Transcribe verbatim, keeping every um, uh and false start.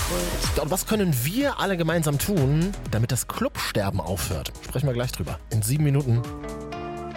Und was können wir alle gemeinsam tun, damit das Clubsterben aufhört? Sprechen wir gleich drüber. In sieben Minuten.